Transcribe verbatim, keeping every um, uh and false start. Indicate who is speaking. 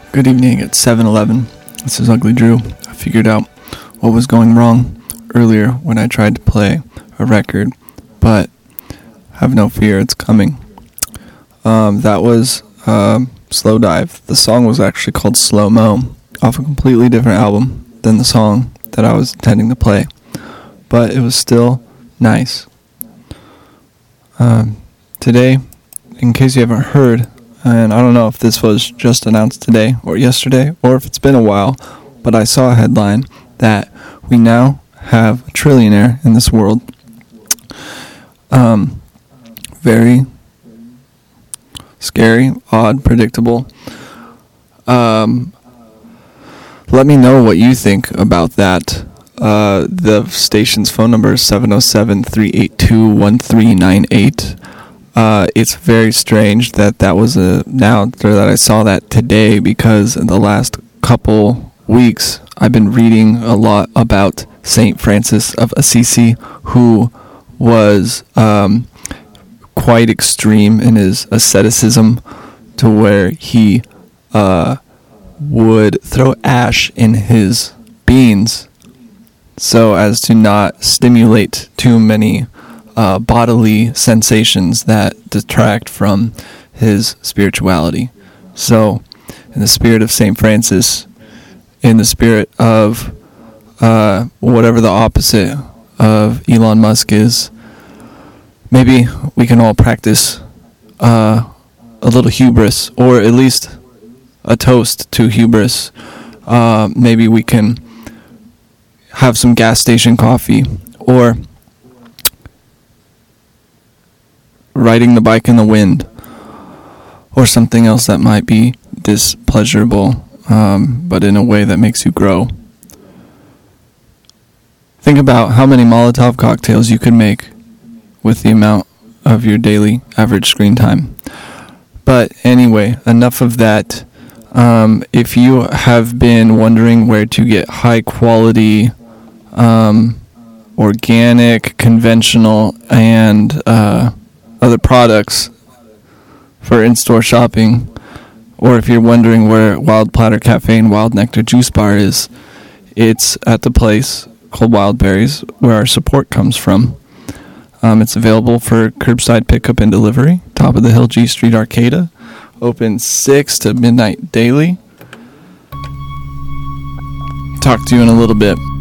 Speaker 1: Good evening at seven eleven. This is Ugly Drew. I figured out what was going wrong earlier when I tried to play a record, but have no fear, it's coming. Um, that was uh, Slow Dive. The song was actually called Slow Mo, off a completely different album than the song that I was intending to play, but it was still nice. Um, today, in case you haven't heard, and I don't know if this was just announced today or yesterday or if it's been a while, but I saw a headline that we now have a trillionaire in this world. Um, very scary, odd, predictable. Um, let me know what you think about that. Uh, the station's phone number is seven oh seven, three eight two, one three nine eight. Uh, it's very strange that that was a now that I saw that today, because in the last couple weeks I've been reading a lot about Saint Francis of Assisi, who was um, quite extreme in his asceticism, to where he uh, would throw ash in his beans so as to not stimulate too many Uh, bodily sensations that detract from his spirituality. So, in the spirit of Saint Francis, in the spirit of uh, whatever the opposite of Elon Musk is, maybe we can all practice uh, a little hubris, or at least a toast to hubris. Uh, maybe we can have some gas station coffee, or riding the bike in the wind, or something else that might be displeasurable, um, but in a way that makes you grow. Think about how many Molotov cocktails you could make with the amount of your daily average screen time. But anyway, enough of that. Um, if you have been wondering where to get high quality, um, organic, conventional, and uh, other products for in-store shopping, or if you're wondering where Wild Platter Cafe and Wild Nectar Juice Bar is, it's at the place called Wild Berries, where our support comes from. Um, it's available for curbside pickup and delivery. Top of the Hill G Street Arcata, open six to midnight daily. Talk to you in a little bit.